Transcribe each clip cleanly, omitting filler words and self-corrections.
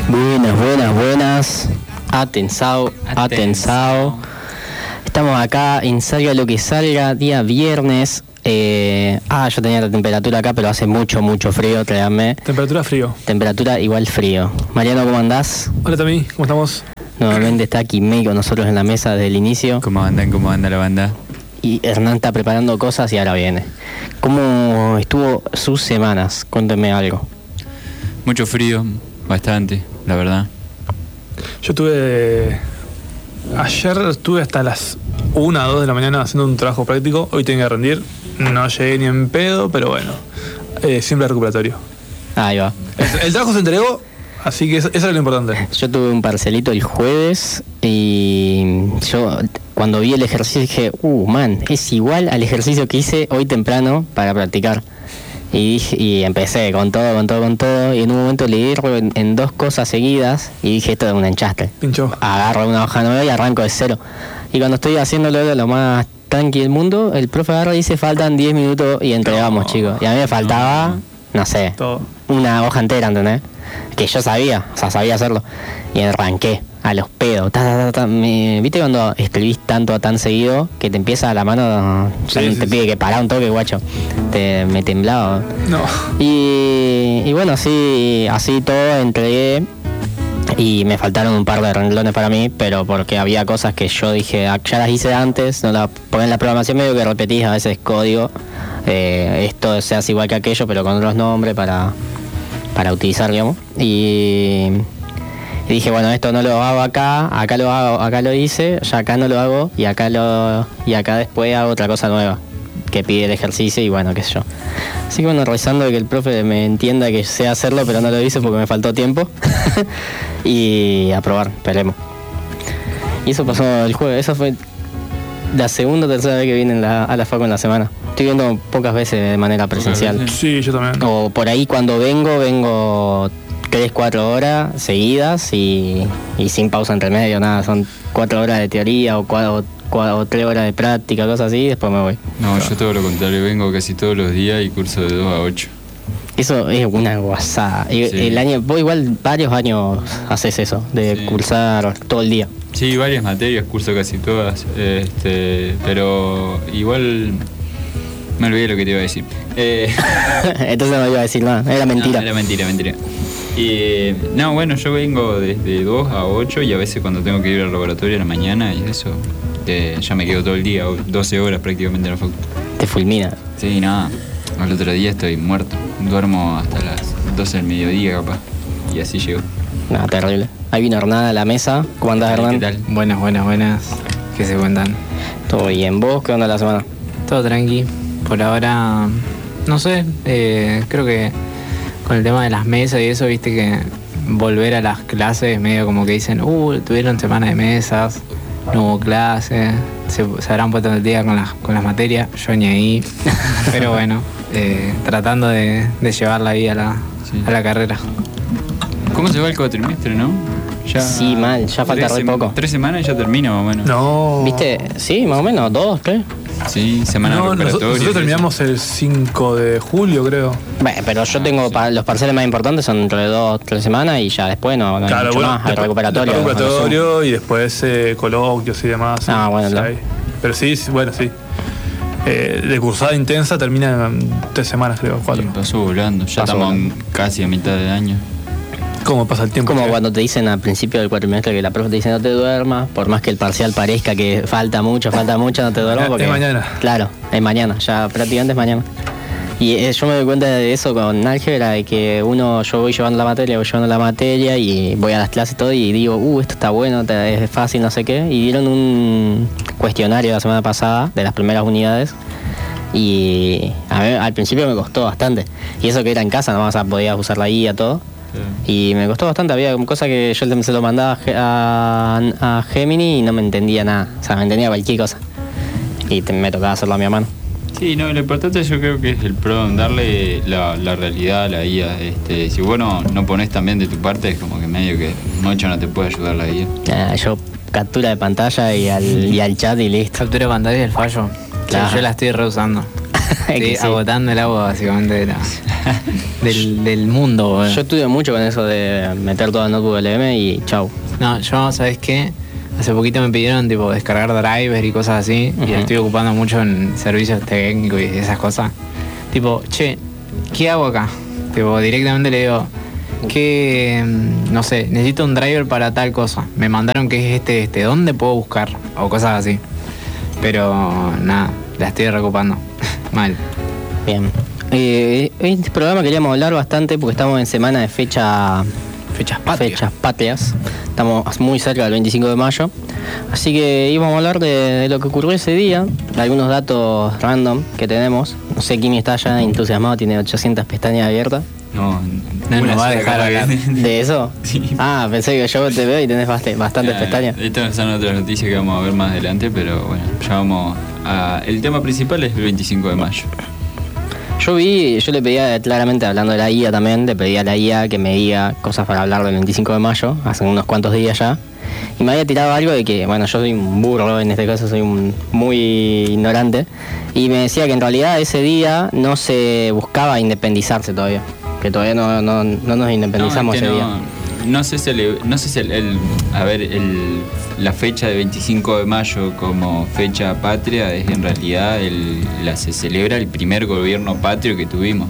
Buenas. Atensao. Estamos acá en Salga lo que salga, día viernes. Yo tenía la temperatura acá, pero hace mucho frío, créanme. Temperatura igual frío. Mariano, ¿cómo andás? Hola Tami, ¿cómo estamos? Nuevamente está Kimei con nosotros en la mesa desde el inicio. ¿Cómo anda la banda? Y Hernán está preparando cosas y ahora viene. ¿Cómo estuvo sus semanas? Cuénteme algo. Mucho frío, bastante, la verdad. Ayer estuve hasta las 1 o 2 de la mañana haciendo un trabajo práctico. Hoy tengo que rendir. No llegué ni en pedo, pero bueno. Siempre recuperatorio. Ahí va. El trabajo se entregó, así que eso es lo importante. Yo tuve un parcelito el jueves y yo cuando vi el ejercicio dije, es igual al ejercicio que hice hoy temprano para practicar. Y empecé con todo, y en un momento le di en 2 cosas seguidas y dije, esto es un enchastre. Pinchó. Agarro una hoja nueva y arranco de cero. Y cuando estoy haciéndolo lo más tranqui del mundo, el profe agarra y dice, faltan 10 minutos y entregamos, chicos. Y a mí me faltaba, no sé, todo. Una hoja entera, ¿entendés? Que yo sabía hacerlo. Y arranqué a los pedos. ¿Viste cuando escribís tanto tan seguido que te empieza la mano? Te pide que pará un toque, guacho. Me temblaba. No. Y bueno, así todo entregué. Y me faltaron un par de renglones para mí, pero porque había cosas que yo dije, ya las hice antes, porque en la programación medio que repetís a veces código, esto se hace igual que aquello, pero con otros nombres para utilizar, digamos. Y dije, bueno, esto no lo hago acá lo hago, acá lo hice, ya acá no lo hago, y acá después hago otra cosa nueva que pide el ejercicio y bueno, qué sé yo. Así que bueno, rezando de que el profe me entienda que sé hacerlo, pero no lo hice porque me faltó tiempo. Y a probar, esperemos. Y eso pasó el jueves. Esa fue la segunda o tercera vez que vine a la facu en la semana. Estoy viendo pocas veces de manera presencial. Sí, yo también. O por ahí cuando vengo 3-4 horas seguidas y sin pausa entre medio, nada. Son 4 horas de teoría o 3 horas de práctica, cosas así, y después me voy. No, yo todo lo contrario, vengo casi todos los días y curso de 2 a 8. Eso es una guasada. Sí. Vos igual varios años haces eso, de cursar todo el día. Sí, varias materias, curso casi todas, pero igual me olvidé lo que te iba a decir. Entonces no iba a decir nada, era mentira. No, era mentira. Y no, bueno, yo vengo desde 2 a 8 y a veces cuando tengo que ir al laboratorio en la mañana y eso, ya me quedo todo el día, 12 horas prácticamente en la facultad. Te fulmina. Sí, nada, al otro día estoy muerto, duermo hasta las 12 del mediodía capaz, y así llego. No, terrible. Ahí vino Hernán a la mesa. ¿Cómo andás, Hernán? ¿Qué tal? Buenas. ¿Qué se cuentan? Todo bien. ¿Vos qué onda la semana? Todo tranqui. Por ahora, no sé, creo que con el tema de las mesas y eso, viste que volver a las clases medio como que dicen, tuvieron semana de mesas, no hubo clases, se habrán puesto el día con las materias, yo ni ahí. Pero bueno, tratando de llevarla ahí a la carrera. ¿Cómo se va el cuatrimestre, no? Sí, mal, ya falta re poco. 3 semanas y ya termina más o menos. No. ¿Viste? Sí, más o menos, 2, 3. Sí, semana recuperatoria. Nosotros terminamos el 5 de julio, creo. Bueno, pero yo tengo los parciales más importantes son dentro de 2-3 semanas y ya después no hay mucho más. Hay recuperatorio. Y después coloquios y demás. Bueno. Pero sí. De cursada intensa termina en 3 semanas, creo, 4. Sí, pasó volando. Ya estamos casi a mitad de año. ¿Cómo pasa el tiempo? Como cuando te dicen al principio del cuatrimestre que la profe te dice no te duermas, por más que el parcial parezca que falta mucho, no te duermas porque... Es mañana. Claro, es mañana, ya prácticamente es mañana. Y yo me doy cuenta de eso con álgebra, de que yo voy llevando la materia y voy a las clases y todo y digo, esto está bueno, es fácil, no sé qué. Y dieron un cuestionario la semana pasada de las primeras unidades y a mí, al principio me costó bastante. Y eso que era en casa, nomás podía usar la guía, todo. Y me costó bastante, había cosas que yo se lo mandaba a Gemini y no me entendía nada, o sea, me entendía cualquier cosa y me tocaba hacerlo a mi mano. Sí, no, lo importante yo creo que es el darle la realidad a la guía. Si vos no pones también de tu parte, es como que medio que mucho no te puede ayudar la guía. Yo captura de pantalla y al chat y listo. Captura de pantalla y el fallo. Claro. Yo la estoy reusando. Sí, Sí. agotando el agua básicamente del mundo, boludo. Yo estudio mucho con eso de meter todo en notebook LM y chau. No, yo, ¿sabes qué? Hace poquito me pidieron tipo descargar drivers y cosas así, y Ujú. estoy ocupando mucho en servicios técnicos y esas cosas. Tipo, che, ¿qué hago acá? Tipo, directamente le digo, que no sé, necesito un driver para tal cosa. Me mandaron que es este, ¿dónde puedo buscar? O cosas así. Pero nada, la estoy reocupando. Mal. Bien. En este programa queríamos hablar bastante porque estamos en semana de fechas patrias. Estamos muy cerca del 25 de mayo. Así que íbamos a hablar de lo que ocurrió ese día, de algunos datos random que tenemos. No sé, Kimi está ya entusiasmado, tiene 800 pestañas abiertas. No, No una nos va a sola dejar capaz hablar. que- ¿De eso? Sí. Ah, pensé que yo te veo y tenés bastantes pestañas. Estas son otras noticias que vamos a ver más adelante, pero bueno, ya vamos a... El tema principal es el 25 de mayo. Yo le pedía claramente, hablando de la IA también, le pedía a la IA que me diga cosas para hablar del 25 de mayo, hace unos cuantos días ya. Y me había tirado algo de que, bueno, yo soy un burro en este caso, soy muy ignorante. Y me decía que en realidad ese día no se buscaba independizarse todavía. Que todavía no nos independizamos es que ese día. no sé si la fecha de 25 de mayo como fecha patria es en realidad se celebra el primer gobierno patrio que tuvimos.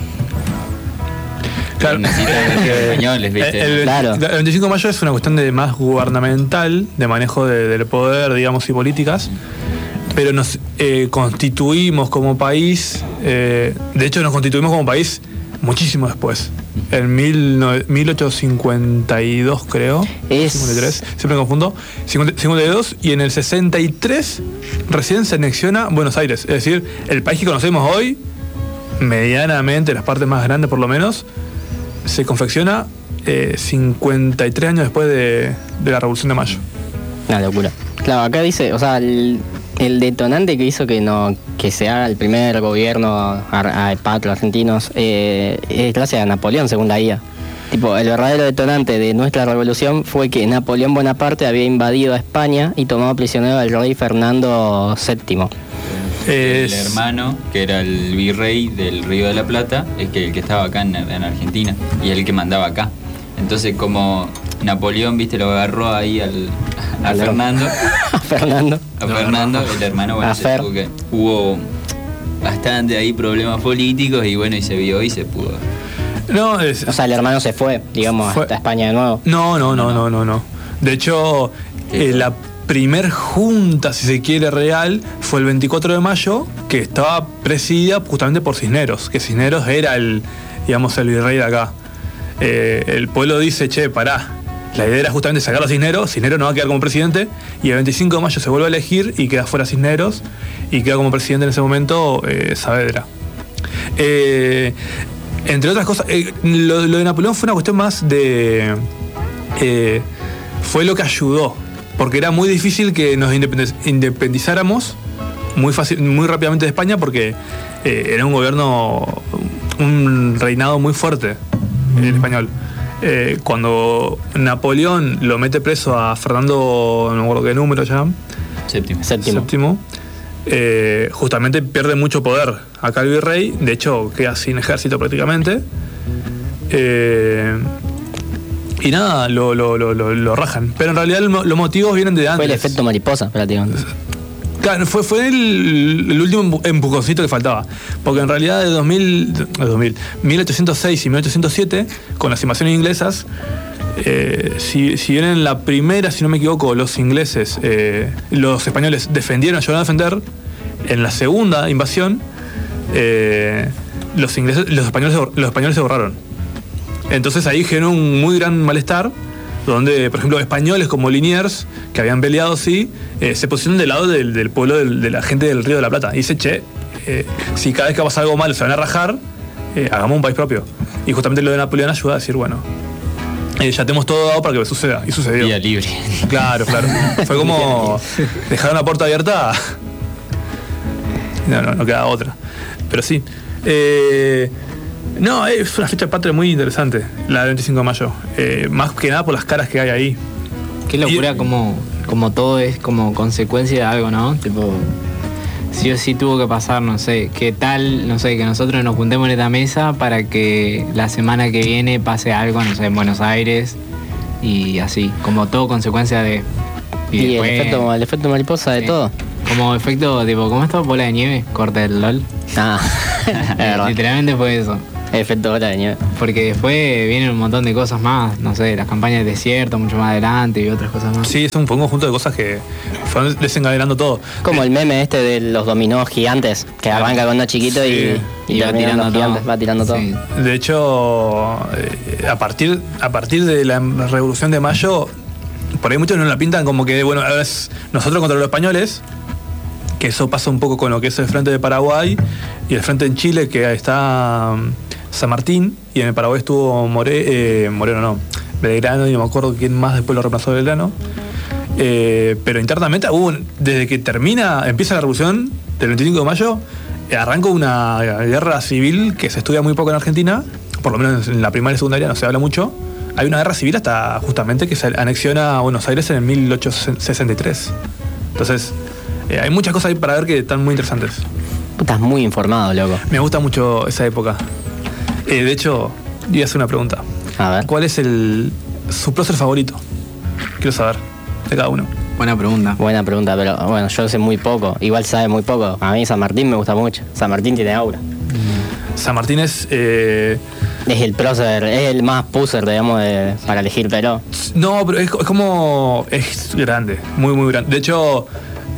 Claro. Una cita de los españoles, ¿viste? Claro. El 25 de mayo es una cuestión de más gubernamental, de manejo del poder, digamos, y políticas. Pero nos constituimos como país, de hecho nos constituimos como país muchísimo después. En 1852 creo, Es- 53, siempre me confundo, 52, y en el 63 recién se anexiona Buenos Aires. Es decir, el país que conocemos hoy, medianamente, las partes más grandes por lo menos, se confecciona 53 años después de la Revolución de Mayo. Una locura. Claro, acá dice, o sea, el detonante que hizo que se haga el primer gobierno patrio argentinos es gracias a Napoleón, según la IA. Tipo, el verdadero detonante de nuestra revolución fue que Napoleón Bonaparte había invadido a España y tomado prisionero al rey Fernando VII. El hermano, que era el virrey del Río de la Plata, es que el que estaba acá en Argentina y el que mandaba acá. Entonces, como Napoleón, viste, lo agarró ahí a Fernando. Fernando. A Fernando, el hermano, bueno, A Fer. hubo bastante ahí problemas políticos y bueno, y se vio y se pudo. No, O sea, el hermano se fue, digamos, Fue- hasta España de nuevo. no. De hecho, la primer junta, si se quiere, real, fue el 24 de mayo, que estaba presidida justamente por Cisneros, que Cisneros era el virrey de acá. El pueblo dice, che, pará. La idea era justamente sacar a Cisneros no va a quedar como presidente, y el 25 de mayo se vuelve a elegir y queda fuera Cisneros, y queda como presidente en ese momento Saavedra. Entre otras cosas, lo de Napoleón fue una cuestión más de... fue lo que ayudó, porque era muy difícil que nos independizáramos muy rápidamente de España, porque era un gobierno, un reinado muy fuerte el español. Cuando Napoleón lo mete preso a Fernando, no me acuerdo qué número ya, Séptimo. Séptimo. justamente pierde mucho poder acá el virrey, de hecho queda sin ejército prácticamente. Y nada, lo rajan. Pero en realidad los motivos vienen de antes. Fue el efecto mariposa, prácticamente. Claro, fue el último empujoncito que faltaba. Porque en realidad de 1806 y 1807, con las invasiones inglesas, si bien en la primera, si no me equivoco, los ingleses, los españoles ayudaron a defender, en la segunda invasión, los españoles se borraron. Entonces ahí generó un muy gran malestar, donde, por ejemplo, españoles como Liniers, que habían peleado, sí, se posicionan del lado del pueblo de la gente del Río de la Plata. Y dice, che, si cada vez que pasa algo malo se van a rajar, hagamos un país propio. Y justamente lo de Napoleón ayuda a decir, bueno, ya tenemos todo dado para que suceda. Y sucedió. Vía libre. Claro. Fue como dejar una puerta abierta. No queda otra. Pero sí. No, es una fecha patria muy interesante, la del 25 de mayo. Más que nada por las caras que hay ahí. Qué locura Y- como todo es como consecuencia de algo, ¿no? Tipo, sí o sí tuvo que pasar, no sé, qué tal, no sé, que nosotros nos juntemos en esta mesa para que la semana que viene pase algo, no sé, en Buenos Aires y así, como todo consecuencia de... Y después, el efecto mariposa de sí. todo. Como efecto, tipo, ¿cómo estaba bola de nieve? Corte del LOL. Ah, es verdad. Literalmente fue eso. El efecto bola de nieve. Porque después vienen un montón de cosas más, no sé, las campañas de desierto mucho más adelante y otras cosas más. Sí, es un conjunto de cosas que fueron desencadenando todo. Como el meme este de los dominós gigantes, que arranca con uno chiquito Sí. y va termina tirando con los gigantes, todo. va tirando todo. Sí. De hecho, a partir de la Revolución de Mayo, por ahí muchos nos la pintan como que, bueno, ahora es nosotros contra los españoles, que eso pasa un poco con lo que es el frente de Paraguay y el frente en Chile, que está San Martín, y en el Paraguay estuvo Moreno, no, Belgrano, y no me acuerdo quién más después lo reemplazó Belgrano. Pero internamente desde que empieza la revolución del 25 de mayo, arranca una guerra civil que se estudia muy poco en Argentina, por lo menos en la primaria y secundaria no se habla mucho. Hay una guerra civil hasta justamente que se anexiona a Buenos Aires en el 1863. Entonces, hay muchas cosas ahí para ver que están muy interesantes. Estás muy informado, loco. Me gusta mucho esa época. De hecho, voy a hacer una pregunta. A ver. ¿Cuál es su prócer favorito? Quiero saber, de cada uno. Buena pregunta. Buena pregunta, pero bueno, yo sé muy poco. Igual sabe muy poco. A mí San Martín me gusta mucho. San Martín tiene aura. San Martín es... Es el prócer, es el más puser, digamos, para elegir pero. No, pero es como... Es grande, muy, muy grande. De hecho,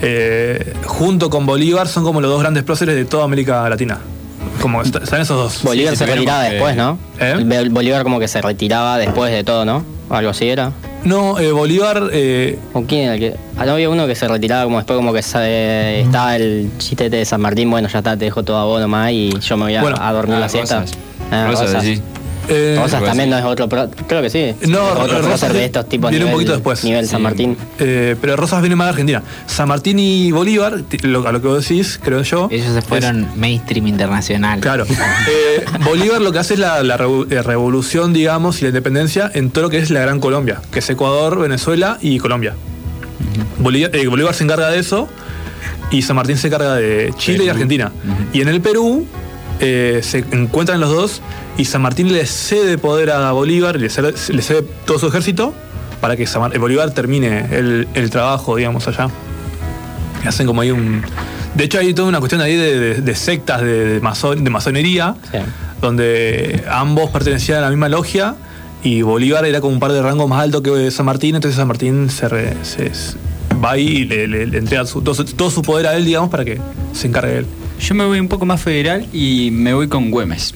junto con Bolívar son como los dos grandes próceres de toda América Latina. Como están esos dos. Bolívar Sí, se tuvieron retiraba que- después, ¿no? ¿Eh? Bolívar como que se retiraba después de todo, ¿no? O algo así era. No, Bolívar... ¿O quién era el que.? No había uno que se retiraba como después, como que estaba el chistete de San Martín, bueno, ya está, te dejo todo a vos nomás y yo me voy Bueno, a dormir la siesta. Rosas. Ah, Rosas, sí. Rosas algo también así. no es otro creo que sí. No, Es otro Rosas prócer de estos tipos viene un nivel, poquito después. nivel San Sí. Martín. pero Rosas viene más de Argentina. San Martín y Bolívar, a lo que vos decís, creo yo... Ellos se fueron mainstream internacional. Claro. Bolívar lo que hace es la revolución, digamos, y la independencia en todo lo que es la Gran Colombia, que es Ecuador, Venezuela y Colombia. Bolívar se encarga de eso y San Martín se encarga de Chile y Argentina. Y en el Perú se encuentran los dos y San Martín le cede poder a Bolívar, le cede todo su ejército para que Bolívar termine el trabajo, digamos, allá. Y hacen como ahí De hecho, hay toda una cuestión ahí de sectas, de masonería, Sí. donde ambos pertenecían a la misma logia y Bolívar era como un par de rangos más alto que San Martín, entonces San Martín va ahí y le entrega todo su poder a él, digamos, para que se encargue de él. Yo me voy un poco más federal y me voy con Güemes.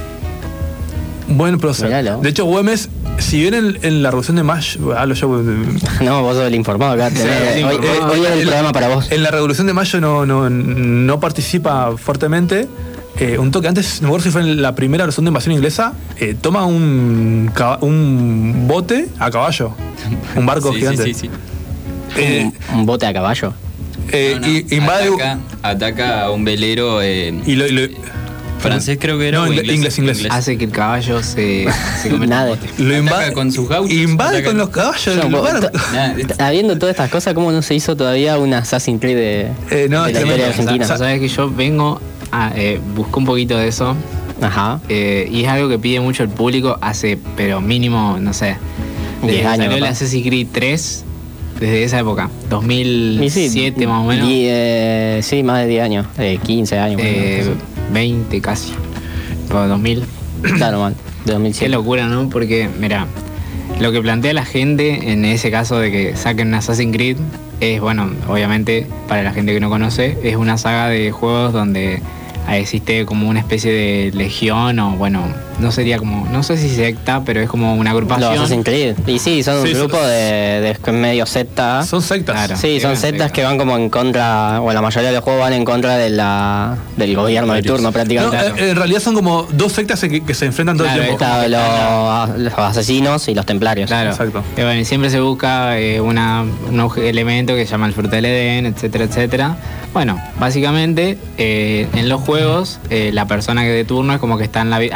Buen prócer. Miralo. De hecho, Güemes, si bien en la Revolución de Mayo, hablo yo... No, vos sos el informado acá. Hoy es el programa para vos. En la Revolución de Mayo no participa fuertemente. Un toque antes, no me acuerdo si fue en la primera versión de invasión inglesa, toma un bote a caballo. Un barco Sí, gigante. sí. Un bote a caballo. No, Y invade... ataca a un velero y lo- francés, creo que era. No, o inglés. Hace que el caballo se come Nada. lo Ataca invade con sus gauchos, invade ataca- con los caballos. No, del vos- barco. Nada, Habiendo todas estas cosas, ¿cómo no se hizo todavía un Assassin's Creed de No, la es historia tremendo. argentina? Sabes que yo vengo busco un poquito de eso Ajá. y es algo que pide mucho el público hace, pero mínimo, no sé, 10 desde que años, salió el capaz. Assassin's Creed 3, desde esa época, Y 2007 más o menos, sí, más de 10 años. 15 años. más o menos. 20 casi, o 2000. Claro, man. De Qué 2007. locura, ¿no? Porque, mira, lo que plantea la gente en ese caso de que saquen un Assassin's Creed es, bueno, obviamente, para la gente que no conoce, es una saga de juegos donde existe como una especie de legión o, bueno, no sería como, no sé si secta, pero es como una Los agrupación. Assassin's Creed. Y sí, son un Sí, grupo son- de medio secta. Son sectas. Claro. Sí, son Eran sectas sectas. que van como en contra, o la mayoría de los juegos van en contra del gobierno de turno No, prácticamente. en realidad son como dos sectas que se enfrentan todo Claro, el tiempo. Está los asesinos y los templarios. Claro. Exacto. Bueno, y siempre se busca un elemento que se llama el fruto del Edén, etcétera, etcétera. Bueno, básicamente en los juegos la persona que de turno es como que está en la actualidad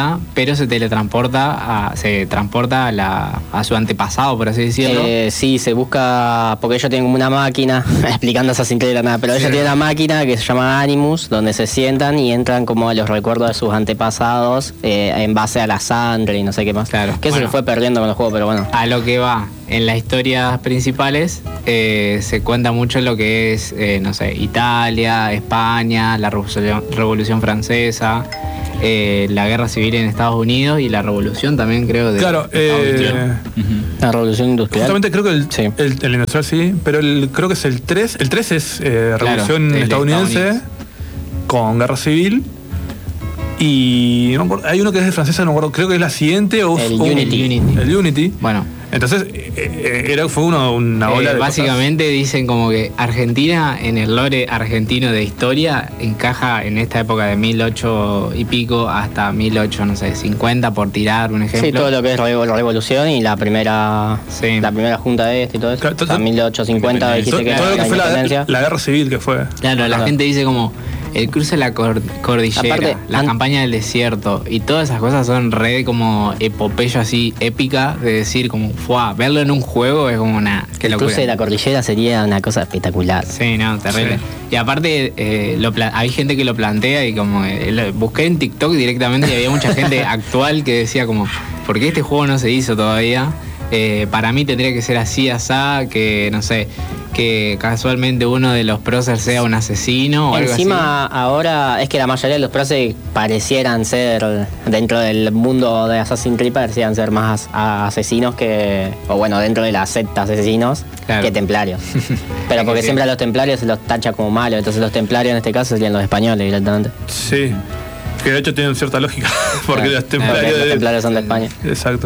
realidad, pero se transporta a su antepasado, por así decirlo. Sí, se busca, porque ellos tienen como una máquina, explicando Assassin's Creed de la nada, pero ellos tienen una máquina que se llama Animus, donde se sientan y entran como a los recuerdos de sus antepasados en base a la sangre y no sé qué más. Claro. Que eso se fue perdiendo con los juegos, pero bueno. A lo que va, en las historias principales se cuenta mucho lo que es, no sé, Italia, España, la Revolución Francesa, la Guerra Civil en Estados Unidos y la Revolución también, creo, de Claro, la Revolución Industrial. Justamente creo que el industrial sí, pero creo que es el 3. El 3 es Revolución estadounidense con Guerra Civil. Y no me acuerdo, hay uno que es de francesa, no me acuerdo, creo que es la siguiente o el Unity. El Unity. Bueno. Entonces, fue una ola de básicamente cosas. Dicen como que Argentina, en el lore argentino de historia, encaja en esta época de 1800 y pico hasta 1850, por tirar un ejemplo. Sí, todo lo que es la revolución y la primera junta de y todo eso. Claro, hasta 1850 dijiste que todo lo que fue independencia. la guerra civil que fue. Claro, la gente dice como el cruce de la cordillera, aparte, la campaña del desierto y todas esas cosas son re como epopeya así épica de decir como verlo en un juego es como una el cruce de la cordillera sería una cosa espectacular. Sí, no, terrible. Sí. Y aparte hay gente que lo plantea y como busqué en TikTok directamente y había mucha gente actual que decía como ¿por qué este juego no se hizo todavía? Para mí tendría que ser así, asá, que no sé, que casualmente uno de los próceres sea un asesino o algo así. Encima ahora es que la mayoría de los próceres parecieran ser, dentro del mundo de Assassin's Creed, parecieran ser más asesinos dentro de la secta asesinos, claro, que templarios. Pero porque siempre a los templarios se los tacha como malos, entonces los templarios en este caso serían los españoles directamente. Sí. Que de hecho tienen cierta lógica, porque claro, los templarios son de España. Exacto.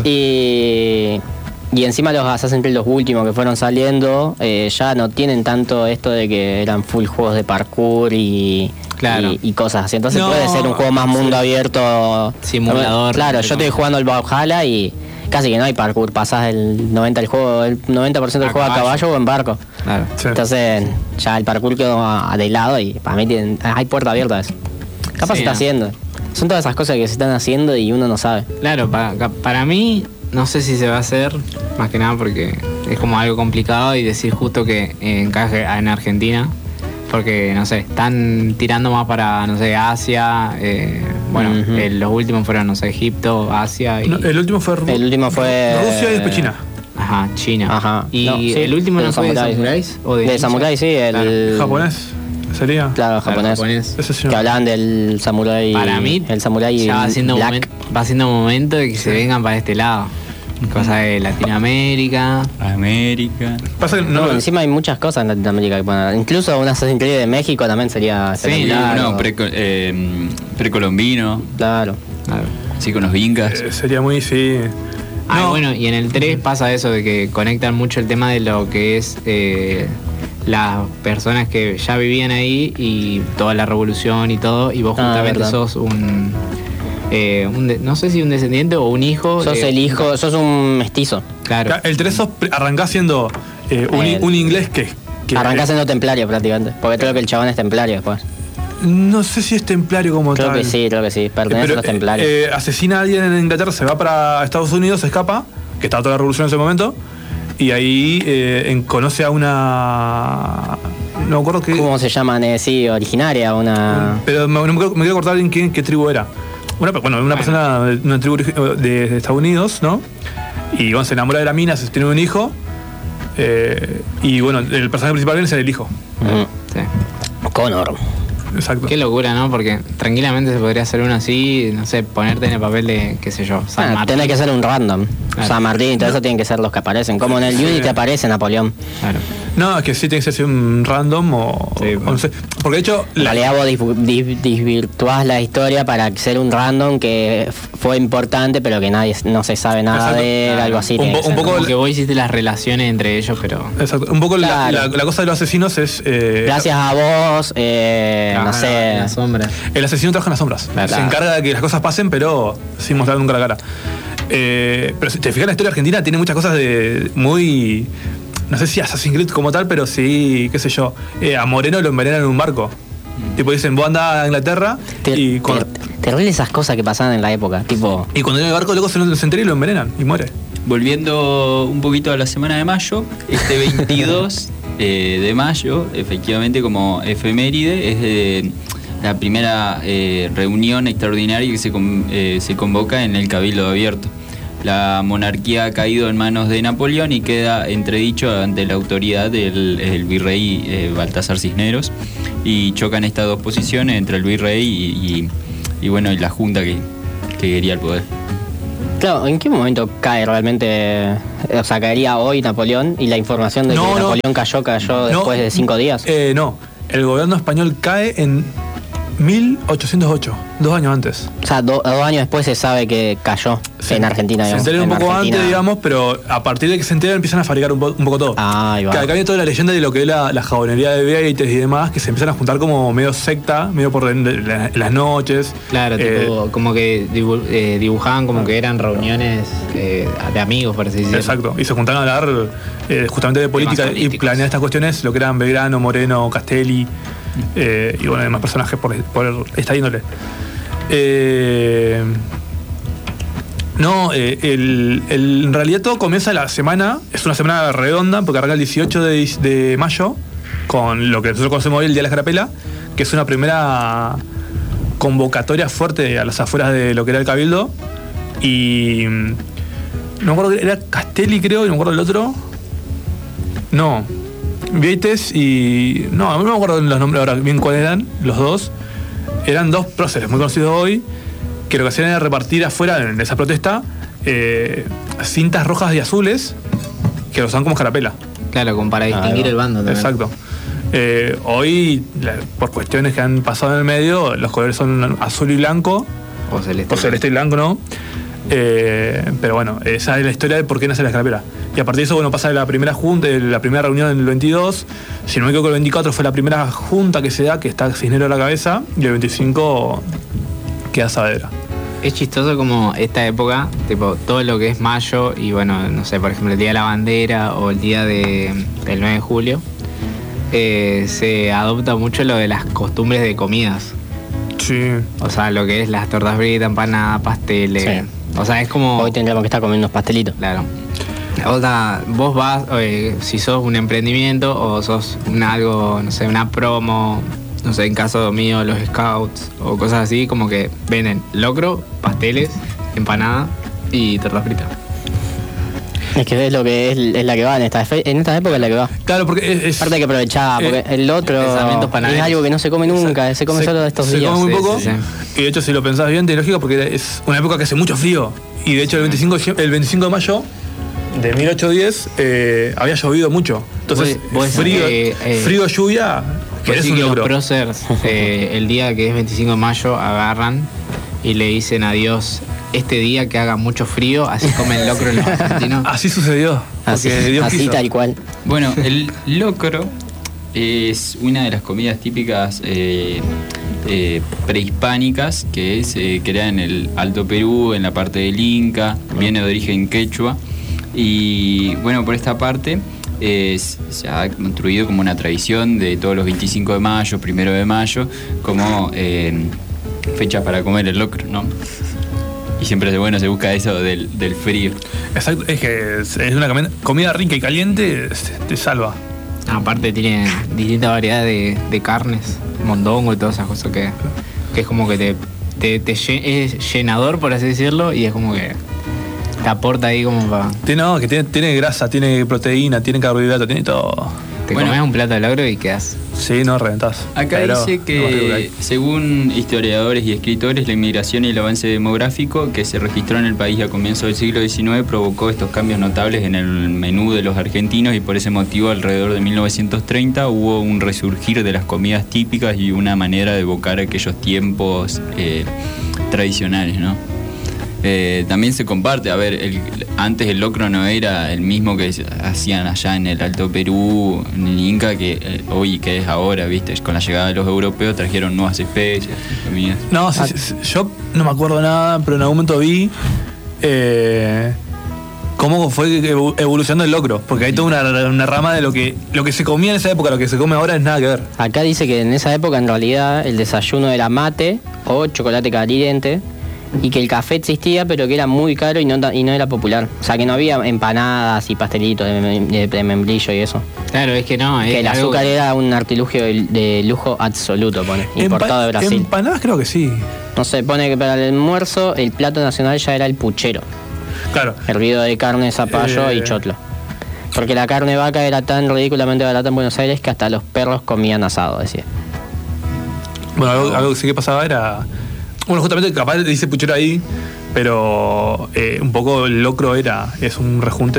Y encima los Assassin's Creed, los últimos que fueron saliendo, ya no tienen tanto esto de que eran full juegos de parkour y cosas así. Entonces puede ser un juego más mundo abierto. Simulador. Claro, yo estoy jugando el Valhalla y casi que no hay parkour. Pasás el 90% del juego a caballo o en barco. Claro. Sí. Entonces ya el parkour quedó de lado y para mí hay puerta abierta a eso. Capaz se está haciendo. Son todas esas cosas que se están haciendo y uno no sabe. Claro, para mí no sé si se va a hacer, más que nada porque es como algo complicado y decir justo que encaje en Argentina, porque no sé, están tirando más para, no sé, Asia, los últimos fueron, no sé, Egipto, Asia y... No, el último fue Rusia y después China. Ajá, China. Ajá. Y el último no fue de samuráis o de samurái, sí, el japonés. ¿Sería? Claro, japonés. Que hablaban del samurái. Para mí, el samurái ya va siendo momento de que se vengan para este lado. Cosas de Latinoamérica. Pasa que encima hay muchas cosas en Latinoamérica que poner. Incluso una Assassin's Creed de México también sería. Sí, precolombino. Claro. Sí, con los incas. Sería muy, sí. Bueno, y en el 3 pasa eso de que conectan mucho el tema de lo que es las personas que ya vivían ahí y toda la revolución y todo, y vos justamente sos no sé si un descendiente o un hijo. Sos el hijo, sos un mestizo. Claro. El 3 arrancás siendo un inglés que arrancás siendo templario prácticamente, porque creo que el chabón es templario después. No sé si es templario como creo tal. Creo que sí, pertenece a los templarios. Asesina a alguien en Inglaterra, se va para Estados Unidos, se escapa, que estaba toda la revolución en ese momento. Y ahí conoce a una... No me acuerdo qué... ¿Cómo se llaman? Originaria, una... Pero me quiero acordar en qué tribu era. Una persona de una tribu de Estados Unidos, ¿no? Y se enamora de la mina, se tiene un hijo. Y el personaje principal viene a ser el hijo. Sí. Connor. Exacto. Qué locura, ¿no? Porque tranquilamente se podría hacer uno así, no sé, ponerte en el papel de, qué sé yo, San Martín. Tiene que ser un random. Claro. San Martín y todo eso tienen que ser los que aparecen. Como en el Unity aparece Napoleón. Claro. No, es que sí tiene que ser un random o no sé. Porque de hecho... En realidad vos desvirtuás la historia para ser un random que fue importante, pero que no se sabe nada de él, algo así. Un poco como que vos hiciste las relaciones entre ellos, pero... Exacto. Un poco la cosa de los asesinos es... gracias a vos, no sé... En las sombras. El asesino trabaja en las sombras. Claro. Se encarga de que las cosas pasen, pero sin mostrar nunca la cara. Pero si te fijas, la historia argentina tiene muchas cosas de muy... No sé si Assassin's Creed como tal, pero sí, qué sé yo. A Moreno lo envenenan en un barco. Tipo dicen, vos andás a Inglaterra y... Te Terrible esas cosas que pasaban en la época, tipo... Y cuando en el barco loco se entera y lo envenenan y muere. Volviendo un poquito a la semana de mayo, este 22 de mayo, efectivamente como efeméride, es la primera reunión extraordinaria que se convoca en el Cabildo Abierto. La monarquía ha caído en manos de Napoleón y queda entredicho ante la autoridad del virrey Baltasar Cisneros, y chocan estas dos posiciones entre el virrey y bueno, y la junta que quería el poder. Claro, ¿en qué momento cae realmente? O sea, caería hoy Napoleón, y la información de que Napoleón cayó después de 5 días. No, el gobierno español cae en 1808, 2 años antes. O sea, 2 años después se sabe que cayó en Argentina, digamos. Se enteran un poco Argentina. antes, digamos, pero a partir de que se enteran empiezan a fabricar un poco todo. Ahí va. Acá viene toda la leyenda de lo que es la jabonería de Vieites y demás, que se empiezan a juntar como medio secta, medio por las noches. Claro, tipo, como que dibujaban como que eran reuniones de amigos, por así decirlo. Exacto, y se juntaron a hablar justamente de política y planear estas cuestiones, lo que eran Belgrano, Moreno, Castelli, y bueno, demás personajes por esta índole. En realidad todo comienza la semana, es una semana redonda, porque arranca el 18 de mayo, con lo que nosotros conocemos hoy, el Día de la Escarapela, que es una primera convocatoria fuerte a las afueras de lo que era el Cabildo. Y no me acuerdo, era Castelli, creo, y no me acuerdo el otro. No, Vieites y... No me acuerdo los nombres ahora bien cuáles eran, los dos. Eran 2 próceres muy conocidos hoy, que lo que hacían era repartir afuera de esa protesta cintas rojas y azules que lo usaban como escarapela. Claro, como para distinguir el bando también. Exacto. Hoy, por cuestiones que han pasado en el medio, los colores son azul y blanco. O celeste y blanco, ¿no? Pero bueno, esa es la historia de por qué nace la escarapela. Y a partir de eso, bueno, pasa la primera junta, la primera reunión en el 22. Si no me equivoco, el 24 fue la primera junta que se da, que está Cisneros a la cabeza, y el 25 queda Saavedra. Es chistoso como esta época, tipo todo lo que es mayo y bueno, no sé, por ejemplo el Día de la Bandera o el día del 9 de julio, se adopta mucho lo de las costumbres de comidas. Sí. O sea, lo que es las tortas fritas, empanadas, pasteles. Sí. O sea, es como... Hoy tendríamos que estar comiendo unos pastelitos. Claro. O sea, vos vas, si sos un emprendimiento o sos algo, no sé, una promo, no sé, en caso mío, los scouts o cosas así, como que venden locro, pasteles, empanada y torta frita. Es que es lo que es la que va en esta época, es la que va. Claro, porque es... Aparte hay que aprovechar, porque el otro es algo que no se come nunca, se come solo estos días. Se come muy poco, sí. Y de hecho si lo pensás bien, tiene lógica, porque es una época que hace mucho frío. Y de hecho el 25 de mayo de 1810 había llovido mucho. Entonces, frío, lluvia, que es un logro. Los próceres, el día que es 25 de mayo, agarran y le dicen a Dios: este día que haga mucho frío, así comen locro los argentinos. Así sucedió. Así tal cual. Bueno, el locro es una de las comidas típicas prehispánicas que se crea en el Alto Perú, en la parte del Inca, viene de origen quechua. Y bueno, por esta parte se ha construido como una tradición de todos los 25 de mayo, 1 de mayo, como fechas para comer el locro, ¿no? Y siempre se busca eso del frío. Exacto, es que es una comida rica y caliente, te salva. Aparte tiene distintas variedades de carnes, mondongo y todas esas cosas que es como que es llenador, por así decirlo, y es como que te aporta ahí como para... Tiene grasa, tiene proteína, tiene carbohidrato, tiene todo. Te comes un plato de logro y quedás... Sí, no reventás. Acá dice que, según historiadores y escritores, la inmigración y el avance demográfico que se registró en el país a comienzos del siglo XIX provocó estos cambios notables en el menú de los argentinos, y por ese motivo alrededor de 1930 hubo un resurgir de las comidas típicas y una manera de evocar aquellos tiempos tradicionales, ¿no? También se comparte, antes el locro no era el mismo que hacían allá en el Alto Perú, en el Inca, que hoy que es ahora, ¿viste? Con la llegada de los europeos trajeron nuevas especies, comidas. No, yo no me acuerdo nada, pero en algún momento vi cómo fue evolucionando el locro, porque hay toda una rama de lo que se comía en esa época, lo que se come ahora es nada que ver. Acá dice que en esa época en realidad el desayuno era mate o chocolate caliente y que el café existía pero que era muy caro y no era popular. O sea que no había empanadas y pastelitos de membrillo y eso. Claro, es que no. Que el azúcar era un artilugio de lujo absoluto, pone, importado de Brasil. Empanadas creo que sí. No sé, pone que para el almuerzo el plato nacional ya era el puchero. Claro. Hervido de carne, zapallo y choclo. Porque la carne de vaca era tan ridículamente barata en Buenos Aires que hasta los perros comían asado, decía. Bueno, algo que sí que pasaba era... Bueno, justamente capaz dice puchero ahí, pero un poco el locro es un rejunte